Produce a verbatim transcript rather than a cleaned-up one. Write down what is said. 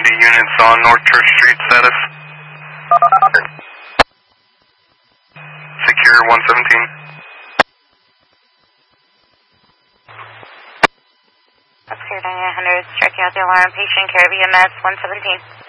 ninety units on North Church Street, status. Secure one seventeen. Secure ninety-nine hundred, striking out the alarm, patient care of E M S one seventeen.